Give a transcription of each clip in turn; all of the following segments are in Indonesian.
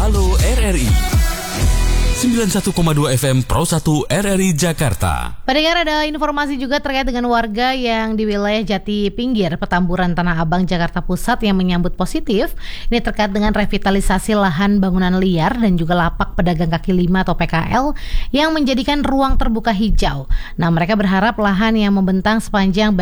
Halo RRI 91,2 FM Pro 1 RRI Jakarta. Pendengar, ada informasi juga terkait dengan warga yang di wilayah Jati Pinggir, Petamburan, Tanah Abang, Jakarta Pusat yang menyambut positif. Ini terkait dengan revitalisasi lahan bangunan liar dan juga lapak pedagang kaki lima atau PKL yang menjadikan ruang terbuka hijau. Nah, mereka berharap lahan yang membentang sepanjang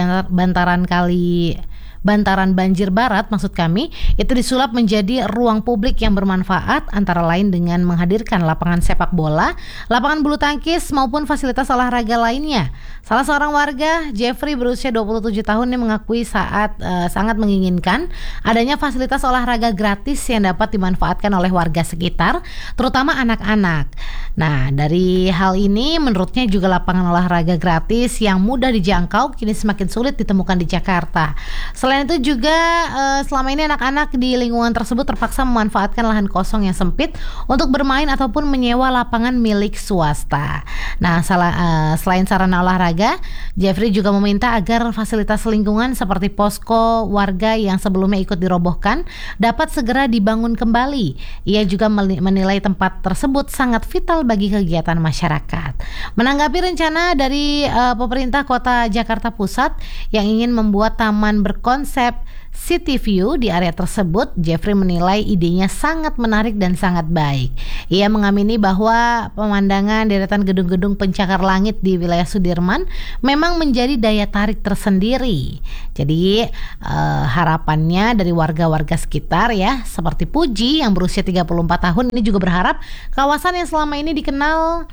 bantaran banjir barat maksud kami itu disulap menjadi ruang publik yang bermanfaat, antara lain dengan menghadirkan lapangan sepak bola, lapangan bulu tangkis maupun fasilitas olahraga lainnya. Salah seorang warga, Jeffrey, berusia 27 tahun, ini mengakui sangat menginginkan adanya fasilitas olahraga gratis yang dapat dimanfaatkan oleh warga sekitar, terutama anak-anak. Nah, dari hal ini menurutnya juga lapangan olahraga gratis yang mudah dijangkau kini semakin sulit ditemukan di Jakarta. Selain itu juga selama ini anak-anak di lingkungan tersebut terpaksa memanfaatkan lahan kosong yang sempit untuk bermain ataupun menyewa lapangan milik swasta. Nah, selain sarana olahraga, Jeffrey juga meminta agar fasilitas lingkungan seperti posko warga yang sebelumnya ikut dirobohkan dapat segera dibangun kembali. Ia juga menilai tempat tersebut sangat vital bagi kegiatan masyarakat. Menanggapi rencana dari pemerintah Kota Jakarta Pusat yang ingin membuat taman berkonsep City View di area tersebut, Jeffrey menilai idenya sangat menarik dan sangat baik. Ia mengamini bahwa pemandangan deretan gedung-gedung pencakar langit di wilayah Sudirman memang menjadi daya tarik tersendiri. Jadi harapannya dari warga-warga sekitar ya, seperti Puji yang berusia 34 tahun ini juga berharap kawasan yang selama ini dikenal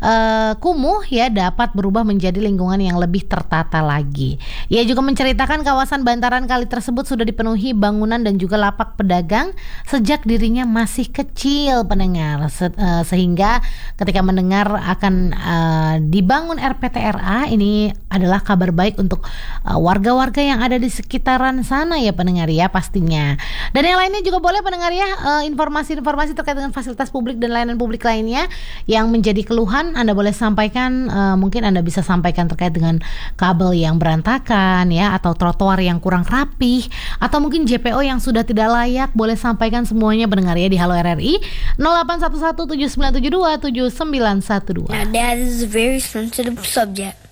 kumuh ya dapat berubah menjadi lingkungan yang lebih tertata lagi. Ia juga menceritakan kawasan bantaran kali tersebut sudah dipenuhi bangunan dan juga lapak pedagang sejak dirinya masih kecil, pendengar. Sehingga ketika mendengar akan dibangun RPTRA, ini adalah kabar baik untuk warga-warga yang ada di sekitaran sana ya pendengar ya pastinya. Dan yang lainnya juga boleh pendengar ya, informasi-informasi terkait dengan fasilitas publik dan layanan publik lainnya yang menjadi keluhan Anda boleh sampaikan. Mungkin Anda bisa sampaikan terkait dengan kabel yang berantakan ya, atau trotoar yang kurang rapih, atau mungkin JPO yang sudah tidak layak. Boleh sampaikan semuanya pendengar ya di Halo RRI 0811 7972 7912. Now that is a very sensitive subject.